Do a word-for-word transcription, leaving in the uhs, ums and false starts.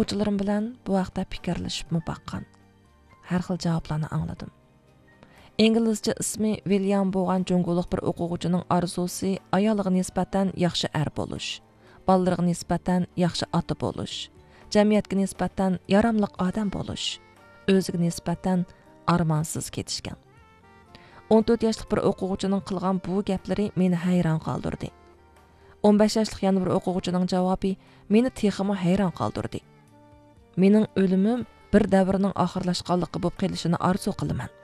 o'quvchilarim bilan bu haqda fikrlashib baqqan. Har xil javoblarni angladim. İngilizce ismi William bo'lgan Junguluq bir o'quvchining orzusi ayoliga nisbatan yaxshi er bo'lish, ballarga nisbatan yaxshi ota bo'lish, jamiyatga nisbatan yaramli odam bo'lish, o'ziga nisbatan armonsiz ketishgan. o'n to'rt yoshlik bir o'quvchining qilgan bu gaplari meni hayron qoldirdi. o'n besh yoshlik yana bir o'quvchining javobi meni texmi hayron qoldirdi. Mening o'limim bir davrning oxirlashganligi bo'lib qolishini orzu qilaman.